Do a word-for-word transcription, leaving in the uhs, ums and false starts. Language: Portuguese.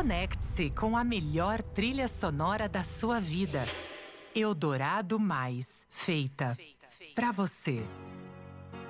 Conecte-se com a melhor trilha sonora da sua vida. Eldorado Mais, feita pra você.